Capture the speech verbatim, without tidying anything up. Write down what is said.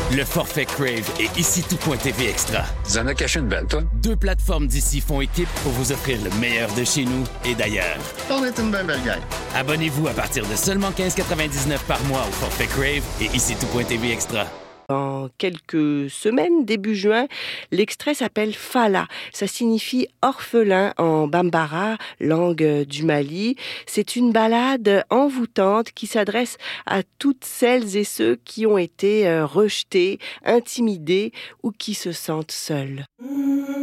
Le forfait Crave et ici tout.tv Extra. Tu en as caché une belle, toi? Deux plateformes d'ici font équipe pour vous offrir le meilleur de chez nous et d'ailleurs. On est une bien belle gang. Abonnez-vous à partir de seulement quinze quatre-vingt-dix-neuf par mois au forfait Crave et ici tout.tv Extra. Dans quelques semaines, début juin, l'extrait s'appelle Fala. Ça signifie orphelin en bambara, langue du Mali. C'est une ballade envoûtante qui s'adresse à toutes celles et ceux qui ont été rejetés, intimidés ou qui se sentent seuls.